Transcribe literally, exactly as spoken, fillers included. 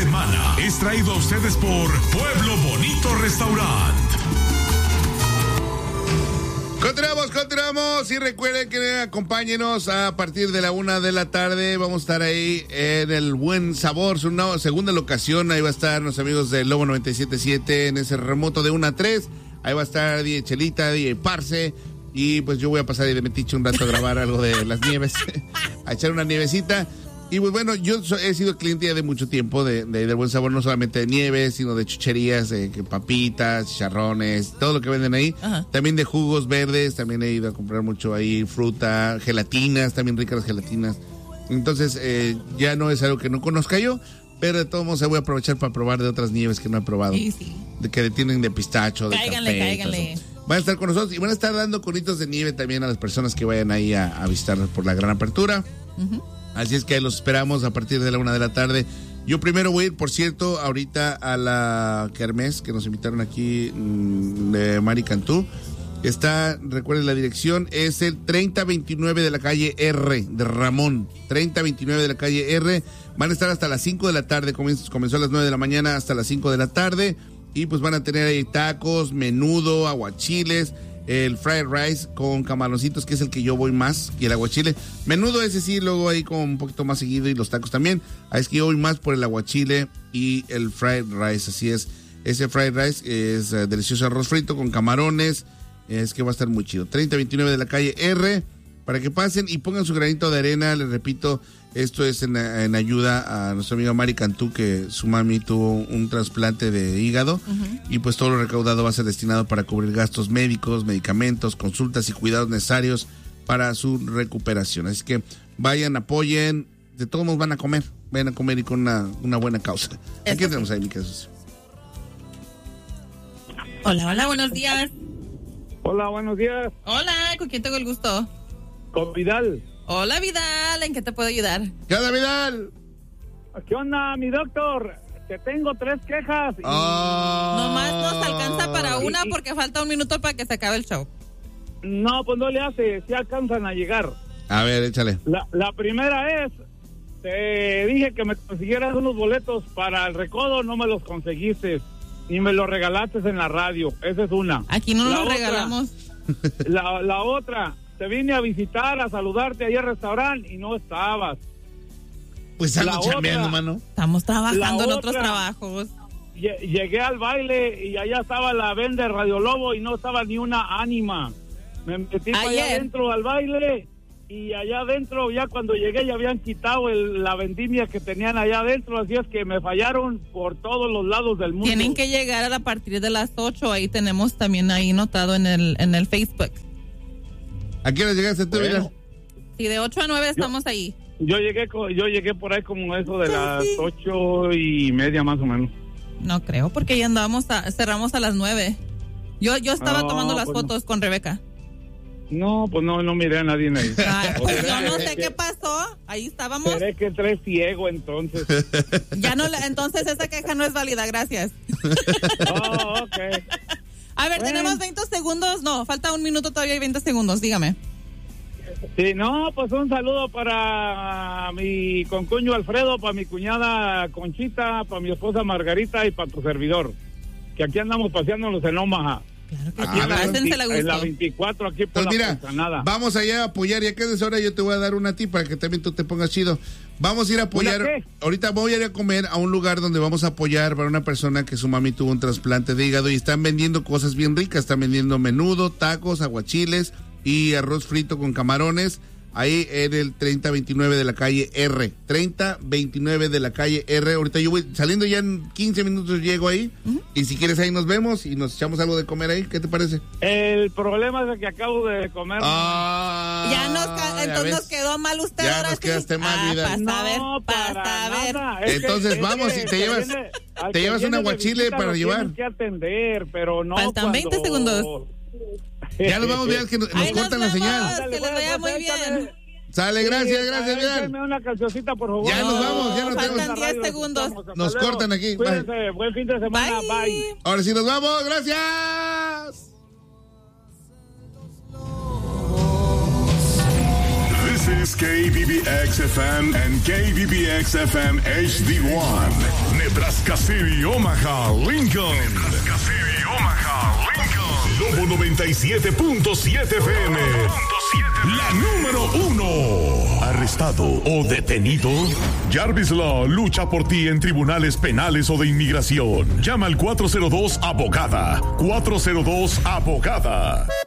semana es traído a ustedes por Pueblo Bonito Restaurant. Continuamos, continuamos y recuerden que acompáñenos a partir de la una de la tarde. Vamos a estar ahí en el Buen Sabor, su no, segunda locación. Ahí va a estar los amigos de Lobo noventa y siete punto siete en ese remoto de una a tres. Ahí va a estar D J Chelita, D J Parce. Y pues yo voy a pasar ahí de metiche un rato a grabar algo de las nieves, a echar una nievecita. Y pues bueno, yo he sido cliente ya de mucho tiempo de, de, de Buen Sabor, no solamente de nieves, sino de chucherías, de que papitas, chicharrones, todo lo que venden ahí. Ajá. También de jugos verdes, también he ido a comprar mucho ahí, fruta, gelatinas, también ricas las gelatinas. Entonces, eh, ya no es algo que no conozca yo, pero de todos modos voy a aprovechar para probar de otras nieves que no he probado. Sí, sí. De que tienen de pistacho, de cáiganle, café. Cáiganle. Van a estar con nosotros y van a estar dando conitos de nieve también a las personas que vayan ahí a, a visitarnos por la gran apertura. Uh-huh. Así es que los esperamos a partir de la una de la tarde. Yo primero voy a ir, por cierto, ahorita a la kermés que nos invitaron aquí mmm, de Mari Cantú. Está, recuerden la dirección, es el treinta veintinueve de la calle R de Ramón. treinta veintinueve de la calle R. Van a estar hasta las cinco de la tarde. Comenzó, comenzó a las nueve de la mañana hasta las cinco de la tarde. Y pues van a tener ahí tacos, menudo, aguachiles, el fried rice con camaroncitos, que es el que yo voy más, y el aguachile. Menudo ese sí, luego ahí con un poquito más seguido, y los tacos también. Ahí es que yo voy más por el aguachile y el fried rice, así es. Ese fried rice es uh, delicioso arroz frito con camarones, es que va a estar muy chido. treinta veintinueve de la calle R, para que pasen y pongan su granito de arena. Les repito, esto es en, en ayuda a nuestra amiga Mari Cantú, que su mami tuvo un trasplante de hígado. Uh-huh. Y pues todo lo recaudado va a ser destinado para cubrir gastos médicos, medicamentos, consultas y cuidados necesarios para su recuperación. Así que vayan, apoyen, de todos modos van a comer, vayan a comer y con una, una buena causa. ¿A qué tenemos ahí, mi Jesús? Hola, hola, buenos días. Hola, buenos días. Hola, ¿con quién tengo el gusto? Con Vidal. Hola, Vidal, ¿en qué te puedo ayudar? ¿Qué onda, Vidal? ¿Qué onda, mi doctor? Te tengo tres quejas. Y... Oh. Nomás nos alcanza para una porque falta un minuto para que se acabe el show. No, pues no le hace, sí alcanzan a llegar. A ver, échale. La, la primera es, te dije que me consiguieras unos boletos para el recodo, no me los conseguiste. Ni me los regalaste en la radio, esa es una. Aquí no la los otra, regalamos. La, la otra... Te vine a visitar, a saludarte ahí al restaurante y no estabas. Pues ando chambeando, mano. Estamos trabajando en otros trabajos. Llegué al baile y allá estaba la venda de Radio Lobo y no estaba ni una ánima. Me metí para allá adentro al baile y allá adentro, ya cuando llegué, ya habían quitado el, la vendimia que tenían allá adentro, así es que me fallaron por todos los lados del mundo. Tienen que llegar a partir de las ocho, ahí tenemos también ahí notado en el, en el Facebook. ¿A qué hora llegaste tú, bueno. Mira? Sí, de ocho a nueve estamos yo, ahí. Yo llegué yo llegué por ahí como eso de las ocho y media más o menos. No creo, porque ya andábamos, a, cerramos a las nueve. Yo yo estaba no, tomando las pues fotos no. con Rebeca. No, pues no, no miré a nadie ahí. Ay, pues yo no sé qué pasó, ahí estábamos. Seré que entré ciego entonces. Ya no, entonces esa queja no es válida, gracias. Oh, ok. A ver, bueno. Tenemos veinte segundos. No, falta un minuto todavía y veinte segundos. Dígame. Sí, no, pues un saludo para mi concuño Alfredo, para mi cuñada Conchita, para mi esposa Margarita y para tu servidor. Que aquí andamos paseándonos en Omaha. Claro que sí, pásense la gusto. En la veinticuatro, aquí por pues la mira, vamos allá a apoyar. Ya que es hora, yo te voy a dar una a ti para que también tú te pongas chido. Vamos a ir a apoyar. Ahorita voy a ir a comer a un lugar donde vamos a apoyar para una persona que su mami tuvo un trasplante de hígado y están vendiendo cosas bien ricas. Están vendiendo menudo, tacos, aguachiles y arroz frito con camarones. Ahí en el treinta veintinueve de la calle R. treinta veintinueve de la calle R. Ahorita yo voy saliendo, ya en quince minutos llego ahí. Uh-huh. Y si quieres ahí nos vemos y nos echamos algo de comer ahí. ¿Qué te parece? El problema es el que acabo de comer. Ah, ya nos, ca- entonces nos quedó mal usted. Ya ahora nos sí. quedaste mal, ah, vida. Para no, saber, para para saber. Entonces que, vamos y te llevas, viene, te llevas un aguachile para llevar. Tienes que atender, pero no. Faltan cuando... veinte segundos. Ya nos vamos, bien, que nos, nos cortan la señal. Que les vaya muy bien. Sale, gracias, gracias, Vidal. Una cancioncita, por favor. Ya nos vamos, ya nos faltan diez segundos. Nos cortan aquí. Cuídense, buen fin de semana, bye. bye. Ahora sí nos vamos, gracias. This is K B B X F M and K B B X F M H D one. Nebraska City, Omaha, Lincoln. Nebraska City, Omaha, Lincoln. Lobo noventa y siete punto siete F M. La número uno. ¿Arrestado o detenido? Jarvis Law lucha por ti en tribunales penales o de inmigración. Llama al cuatro cero dos abogada. cuatro cero dos abogada.